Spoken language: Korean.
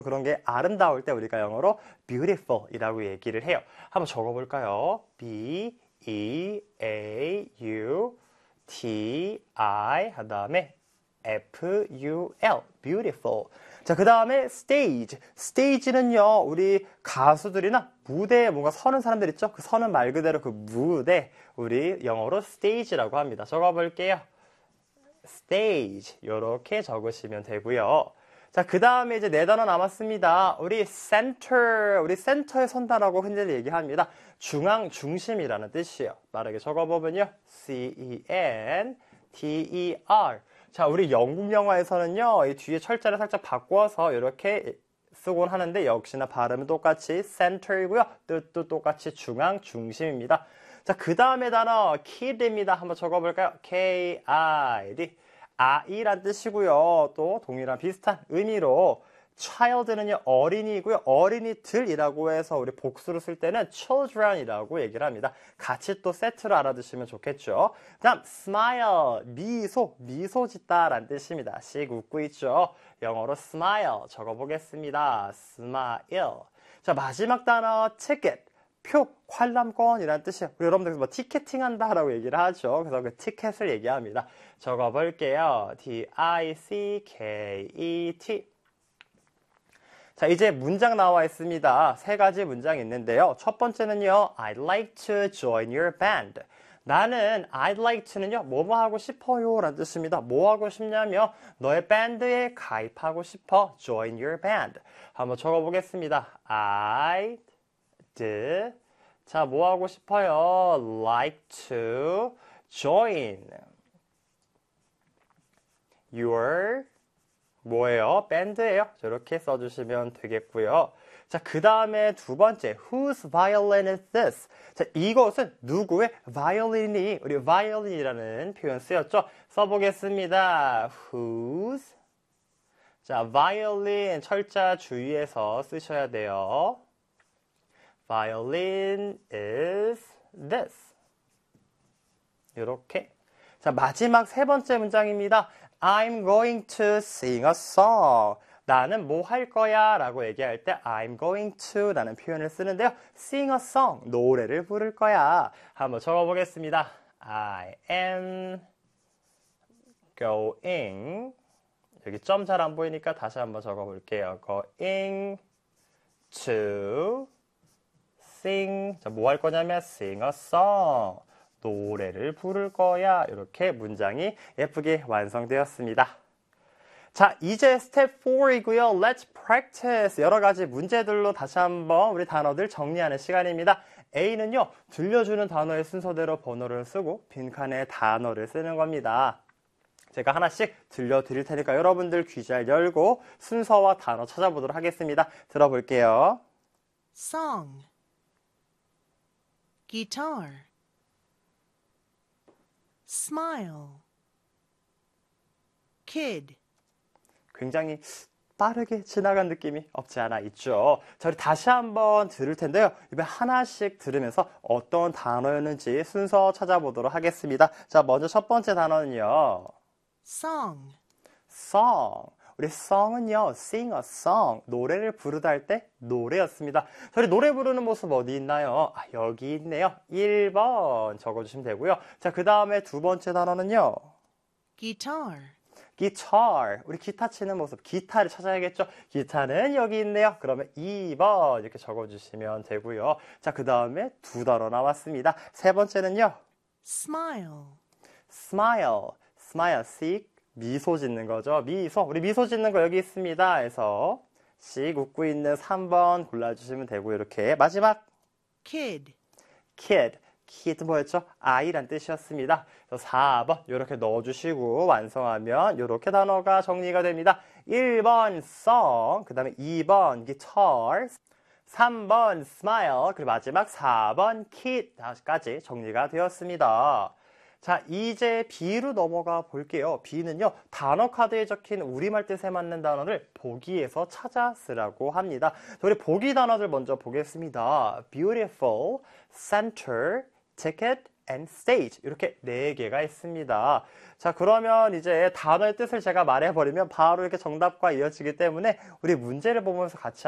그런 게 아름다울 때 우리가 영어로 beautiful 이라고 얘기를 해요. 한번 적어볼까요? B-E-A-U-T-I 그 다음에 F-U-L beautiful. 자, 그 다음에 stage. stage는요, 우리 가수들이나 무대에 뭔가 서는 사람들 있죠? 그 서는 말 그대로 그 무대, 우리 영어로 stage라고 합니다. 적어볼게요. stage. 요렇게 적으시면 되고요. 자, 그 다음에 이제 네 단어 남았습니다. 우리 center, 우리 센터에 선다라고 흔히 얘기합니다. 중앙, 중심이라는 뜻이에요. 빠르게 적어보면요. C-E-N-T-E-R. 자, 우리 영국 영화에서는요, 이 뒤에 철자를 살짝 바꿔서 이렇게 쓰곤 하는데, 역시나 발음은 똑같이 center이고요. 뜻도 똑같이 중앙, 중심입니다. 자, 그 다음에 단어 kid입니다. 한번 적어볼까요? K-I-D. 아이란 뜻이고요. 또 동일한 비슷한 의미로 child는요, 어린이고요. 어린이들이라고 해서 우리 복수로 쓸 때는 children이라고 얘기를 합니다. 같이 또 세트로 알아두시면 좋겠죠. 다음 smile, 미소, 미소 짓다라는 뜻입니다. 씩 웃고 있죠. 영어로 smile 적어보겠습니다. smile. 자, 마지막 단어 ticket. 표, 관람권이라는 뜻이에요. 여러분들 뭐 티켓팅 한다라고 얘기를 하죠. 그래서 그 티켓을 얘기합니다. 적어볼게요. T-I-C-K-E-T. 자, 이제 문장 나와 있습니다. 세 가지 문장이 있는데요. 첫 번째는요. I'd like to join your band. 나는 I'd like to는요. 뭐뭐 하고 싶어요 라는 뜻입니다. 뭐 하고 싶냐면 너의 밴드에 가입하고 싶어. Join your band. 한번 적어보겠습니다. I'd 자, 뭐 하고 싶어요? Like to join your 뭐예요? 밴드예요. 저렇게 써주시면 되겠고요. 자, 그 다음에 두 번째 Whose violin is this? 자, 이것은 누구의 바이올린이 우리 바이올린이라는 표현 쓰였죠? 써보겠습니다. Whose 자, 바이올린 철자 주의해서 쓰셔야 돼요. Violin is this. 이렇게. 자, 마지막 세 번째 문장입니다. I'm going to sing a song. 나는 뭐 할 거야 라고 얘기할 때 I'm going to 라는 표현을 쓰는데요. sing a song. 노래를 부를 거야. 한번 적어보겠습니다. I am going 여기 점 잘 안 보이니까 다시 한번 적어볼게요. going to sing. 자, 뭐 할 거냐면 sing a song. 노래를 부를 거야. 이렇게 문장이 예쁘게 완성되었습니다. 자, 이제 스텝 4이고요. Let's practice. 여러 가지 문제들로 다시 한번 우리 단어들 정리하는 시간입니다. A는요, 들려주는 단어의 순서대로 번호를 쓰고 빈칸에 단어를 쓰는 겁니다. 제가 하나씩 들려드릴 테니까 여러분들 귀 잘 열고 순서와 단어 찾아보도록 하겠습니다. 들어볼게요. Song, guitar, smile, kid. 굉장히 빠르게 지나간 느낌이 없지 않아 있죠. 자, 우리 다시 한번 들을 텐데요. 이번에 하나씩 들으면서 어떤 단어였는지 순서 찾아보도록 하겠습니다. 자, 먼저 첫 번째 단어는요. Song, song. 우리 song은요, sing a song. 노래를 부르다 할 때 노래였습니다. 저희 노래 부르는 모습 어디 있나요? 아, 여기 있네요. 1번 적어주시면 되고요. 자, 그 다음에 두 번째 단어는요. guitar, guitar. 우리 기타 치는 모습, 기타를 찾아야겠죠? 기타는 여기 있네요. 그러면 2번 이렇게 적어주시면 되고요. 자, 그 다음에 두 단어 나왔습니다. 세 번째는요. smile, smile. smile, 씩 미소 짓는 거죠. 미소. 우리 미소 짓는 거 여기 있습니다. 해서 씩 웃고 있는 3번 골라주시면 되고 이렇게 마지막 kid, kid. kid 뭐였죠? 아이란 뜻이었습니다. 그래서 4번 이렇게 넣어주시고 완성하면 이렇게 단어가 정리가 됩니다. 1번 song, 그 다음에 2번 guitar, 3번 smile, 그리고 마지막 4번 kid까지 정리가 되었습니다. 자, 이제 B로 넘어가 볼게요. B는요, 단어 카드에 적힌 우리말 뜻에 맞는 단어를 보기에서 찾아 쓰라고 합니다. 우리 보기 단어들 먼저 보겠습니다. beautiful, center, ticket, and stage. 이렇게 4개가 있습니다. 자, 그러면 이제 단어의 뜻을 제가 말해버리면 바로 이렇게 정답과 이어지기 때문에 우리 문제를 보면서 같이